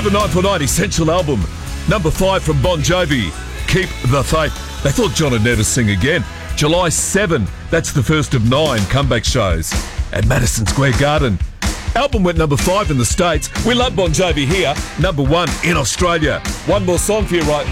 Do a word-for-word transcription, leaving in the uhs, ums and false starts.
Over nine for nine, Essential Album. Number five from Bon Jovi, Keep the Faith. They thought John would never sing again. July seventh, that's the first of nine comeback shows at Madison Square Garden. Album went number five in the States. We love Bon Jovi here. Number one in Australia. One more song for you right now.